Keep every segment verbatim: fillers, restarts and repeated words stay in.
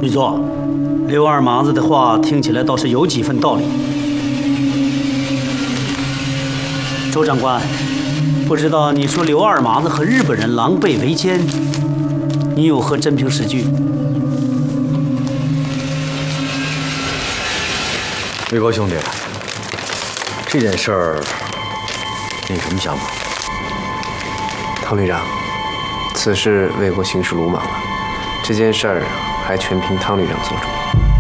玉座，刘二麻子的话听起来倒是有几分道理。周长官，不知道你说刘二麻子和日本人狼狈为奸，你有何真凭实据？ 魏国兄弟，这件事儿你有什么想法？ 唐旅长，此事魏国行事鲁莽了，这件事儿还全凭汤旅长做主。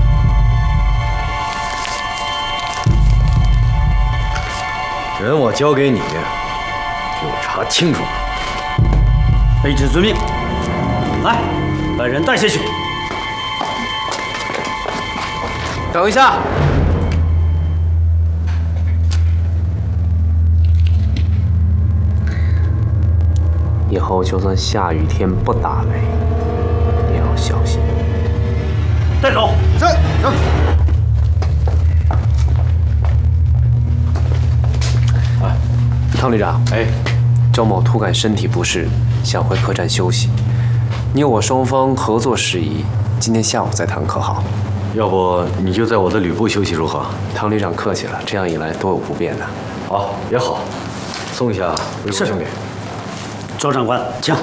人我交给你，给我查清楚。 卑职遵命。来，把人带下去。 等一下。以后就算下雨天不打雷，也要小心。 带走。 是。走。 哎，汤旅长， 哎， 周某突感身体不适，想回客栈休息。你我双方合作事宜，今天下午再谈可好？ 要不你就在我的旅部休息如何？ 汤旅长客气了，这样一来多有不便呢。 好，也好，送一下魏国兄弟。 周长官，请。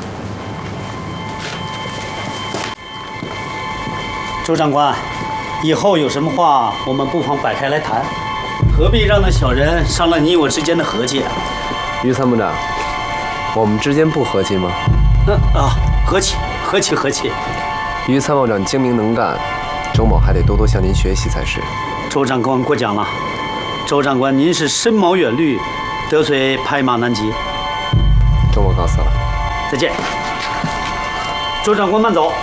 周长官，以后有什么话，我们不妨摆开来谈，何必让那小人伤了你我之间的和气啊？ 于参谋长，我们之间不和气吗？ 嗯啊，和气，和气，和气。 于参谋长精明能干，周某还得多多向您学习才是。 周长官过奖了。周长官，您是深谋远虑，得罪拍马难及。 周某告辞了， 再见。周长官慢走。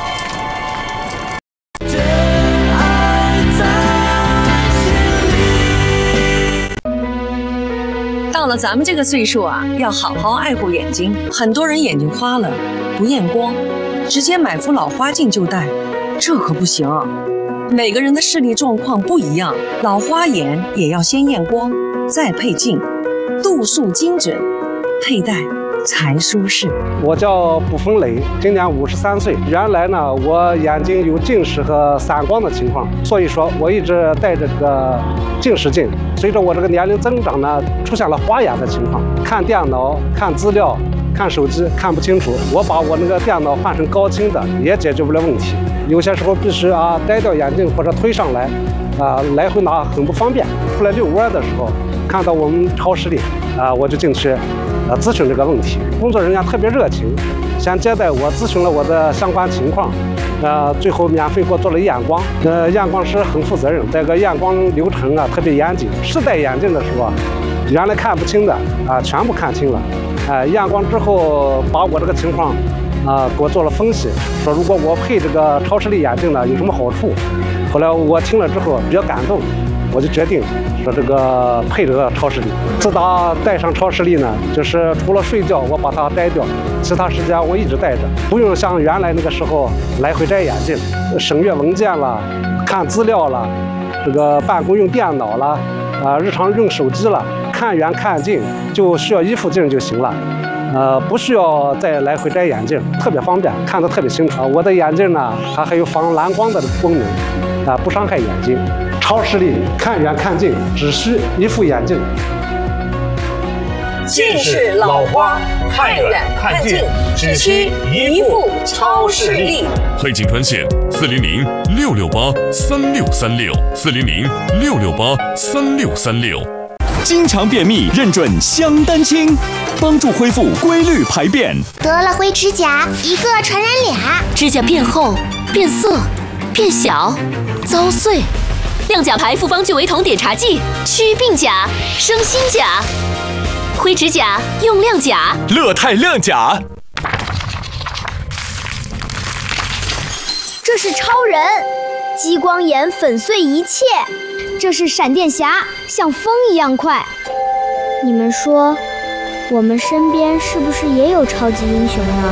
到了咱们这个岁数啊，要好好爱护眼睛。很多人眼睛花了不验光，直接买副老花镜就戴，这可不行。每个人的视力状况不一样，老花眼也要先验光，再配镜，度数精准，佩戴才舒适。 我叫卜峰磊，今年五十三岁。原来呢，我眼睛有近视和散光的情况，所以说我一直戴这个近视镜。随着我这个年龄增长呢，出现了花眼的情况，看电脑、看资料、看手机看不清楚。我把我那个电脑换成高清的，也解决不了问题。有些时候必须啊摘掉眼镜或者推上来，啊来回拿很不方便。出来遛弯的时候，看到我们超视力，啊我就进去。呃，咨询这个问题，工作人员特别热情，先接待我，咨询了我的相关情况，呃，最后免费给我做了验光。呃，验光师很负责任，这个验光流程啊特别严谨。是戴眼镜的时候啊，原来看不清的啊，全部看清了。呃，验光之后把我这个情况啊给我做了分析，说如果我配这个超视力眼镜呢有什么好处。后来我听了之后比较感动。我就决定说这个配这个超视力。自打戴上超视力呢，就是除了睡觉我把它摘掉，其他时间我一直戴着，不用像原来那个时候来回摘眼镜，审阅文件了、看资料了、这个办公用电脑了、啊日常用手机了，看远看近就需要一副镜就行了。呃，不需要再来回摘眼镜，特别方便，看得特别清楚。我的眼镜呢，它还有防蓝光的功能，啊、呃，不伤害眼睛。超视力，看远看近，只需一副眼镜。 近视老花，看远看近，只需一副超视力。 配镜专线：四零零六六八三六三六，四零零六六八三六三六。 经常便秘，认准香丹清，帮助恢复规律排便。 得了灰指甲，一个传染俩， 指甲变厚、变色、变小、遭碎。亮甲牌复方聚维酮碘茶剂，祛病甲、生新甲。灰指甲用亮甲， 乐泰亮甲。 这是超人，激光眼粉碎一切。这是闪电侠，像风一样快。你们说，我们身边是不是也有超级英雄呢？